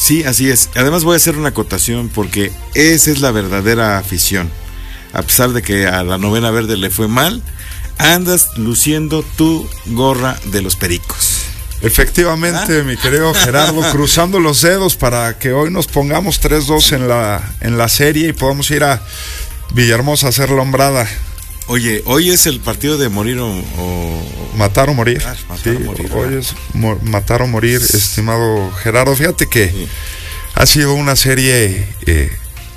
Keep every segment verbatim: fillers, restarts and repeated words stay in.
Sí, así es. Además voy a hacer una acotación porque esa es la verdadera afición. A pesar de que a la Novena Verde le fue mal, andas luciendo tu gorra de los Pericos. Efectivamente, ¿Ah? mi querido Gerardo, cruzando los dedos para que hoy nos pongamos tres dos en la, en la serie y podamos ir a Villahermosa a hacer la hombrada. Oye, hoy es el partido de morir o... o... Matar o morir. Ah, matar sí, o morir. Hoy es mo- matar o morir, estimado Gerardo. Fíjate que sí. ha sido una serie eh,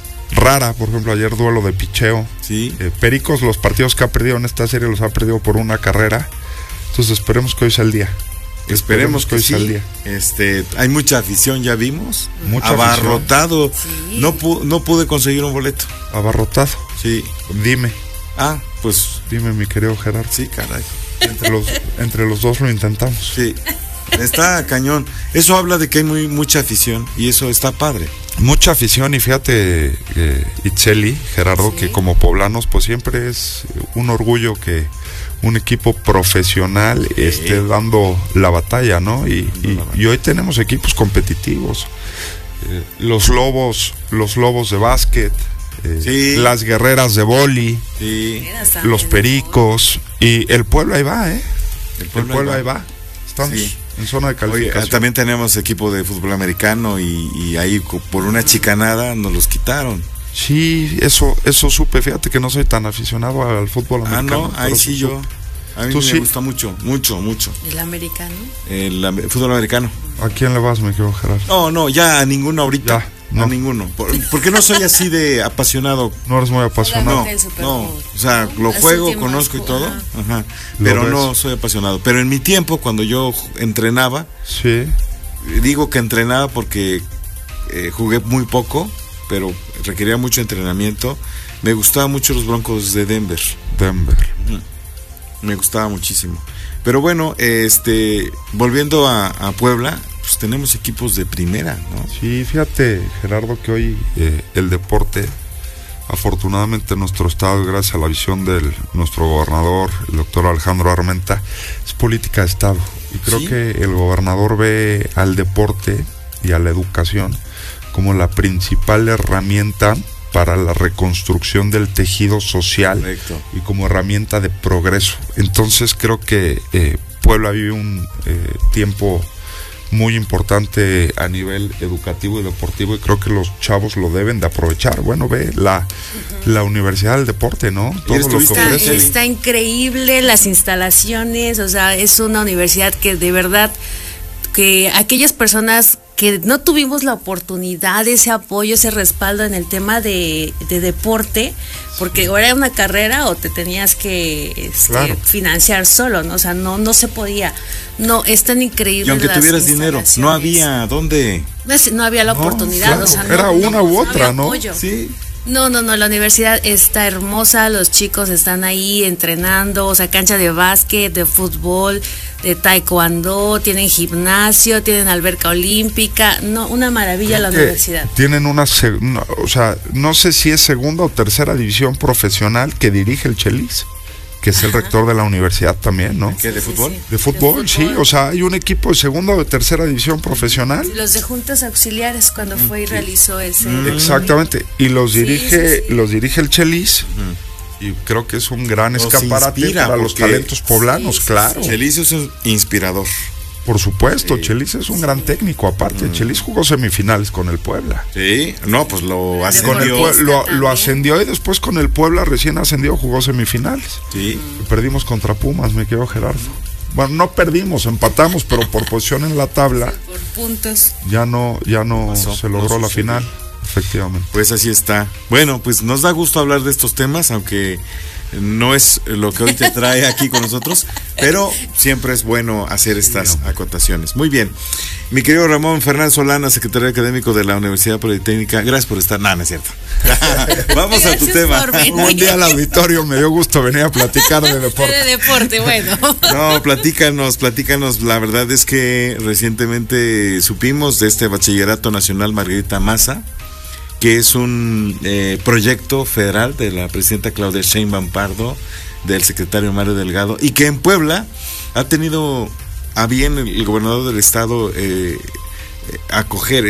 rara. Por ejemplo, ayer duelo de picheo. Sí. Eh, Pericos, los partidos que ha perdido en esta serie los ha perdido por una carrera. Entonces esperemos que hoy sea el día. Esperemos, esperemos que, que hoy sea el día. Este, hay mucha afición, ya vimos. Mucha Abarrotado. Sí. No, pu- no pude conseguir un boleto. Abarrotado. Sí. Dime. Ah, pues... Dime, mi querido Gerardo. Sí, caray. Entre los, entre los dos lo intentamos. Sí, está cañón. Eso habla de que hay muy mucha afición y eso está padre. Mucha afición y fíjate, eh, Itzeli, Gerardo, sí. que como poblanos pues siempre es un orgullo que un equipo profesional sí. esté dando la batalla, ¿no? Y, y, y hoy tenemos equipos competitivos. Eh, los lobos, los lobos de básquet. Eh, sí. Las guerreras de boli, sí. los Pericos y el pueblo ahí va, ¿eh? El pueblo, el pueblo ahí, ahí va. va. Estamos sí. en zona de calificación. Oye, también tenemos equipo de fútbol americano y, y ahí por una chicanada nos los quitaron. Sí, eso, eso supe. Fíjate que no soy tan aficionado al fútbol americano. Ah, no, ahí sí yo. A mí me sí? gusta mucho, mucho, mucho. ¿El americano? El, el fútbol americano. ¿A quién le vas, me quedo, Gerardo? No, no, ya a ninguno ahorita. Ya. No. A ninguno. ¿Por, porque no soy así de apasionado? No eres muy apasionado. No, no. O sea, lo juego, conozco y todo. Ajá. Pero no soy apasionado. Pero en mi tiempo, cuando yo entrenaba, sí. digo que entrenaba porque eh, jugué muy poco, pero requería mucho entrenamiento. Me gustaban mucho los Broncos de Denver. Denver. Uh-huh. Me gustaba muchísimo. Pero bueno, este, volviendo a, a Puebla, pues tenemos equipos de primera, ¿no? Sí, fíjate, Gerardo, que hoy eh, el deporte, afortunadamente en nuestro estado, gracias a la visión de nuestro gobernador, el doctor Alejandro Armenta, es política de estado. Y creo ¿Sí? que el gobernador ve al deporte y a la educación como la principal herramienta para la reconstrucción del tejido social. Correcto. Y como herramienta de progreso. Entonces creo que eh, Puebla vive un eh, tiempo muy importante a nivel educativo y deportivo y creo que los chavos lo deben de aprovechar. Bueno, ve la, uh-huh. la Universidad del Deporte, ¿no? Todo lo que está, está increíble, las instalaciones, o sea, es una universidad que de verdad, que aquellas personas que no tuvimos la oportunidad, ese apoyo, ese respaldo en el tema de, de deporte, porque ahora era una carrera o te tenías que este, claro. financiar solo, ¿no? O sea, no, no se podía. No, es tan increíble. Y aunque tuvieras dinero, no había dónde. No, no había la oportunidad. No, claro. o sea, no, era no, una no, u otra, ¿no? Apoyo. Sí. No, no, no, la universidad está hermosa, los chicos están ahí entrenando, o sea, cancha de básquet, de fútbol, de taekwondo, tienen gimnasio, tienen alberca olímpica, no, una maravilla la universidad. Tienen una, no, o sea, no sé si es segunda o tercera división profesional que dirige el Chelis, que es Ajá. el rector de la universidad también, ¿no? ¿Qué, de fútbol? Sí, sí. De fútbol, de sí, fútbol. O sea, hay un equipo de segunda o de tercera división profesional. Los de juntas auxiliares cuando fue y realizó ese. Exactamente, y los dirige, sí, sí, sí. los dirige el Chelis. Uh-huh. Y creo que es un gran Los escaparate inspira, para los talentos poblanos, sí, sí, claro. Chelis es un inspirador. Por supuesto, sí. Chelis es un sí. gran técnico, aparte. Mm. Chelis jugó semifinales con el Puebla. Sí, no, pues lo ascendió. Con el Pue- lo, lo ascendió y después con el Puebla recién ascendió, jugó semifinales. Sí. Mm. Perdimos contra Pumas, me quedó Gerardo. Bueno, no perdimos, empatamos, pero por posición en la tabla. Sí, por puntos. Ya no, ya no pasó, se logró no la final, efectivamente. Pues así está. Bueno, pues nos da gusto hablar de estos temas, aunque no es lo que hoy te trae aquí con nosotros, pero siempre es bueno hacer estas acotaciones. Muy bien. Mi querido Ramón Fernández Solana, secretario académico de la Universidad Politécnica, gracias por estar. No, no es cierto. Vamos a tu tema. Un día al auditorio me dio gusto venir a platicar de deporte. De deporte, bueno. No, platícanos, platícanos. La verdad es que recientemente supimos de este Bachillerato Nacional Margarita Maza, que es un eh, proyecto federal de la presidenta Claudia Sheinbaum Pardo, del secretario Mario Delgado, y que en Puebla ha tenido a bien el, el gobernador del estado eh, eh, acoger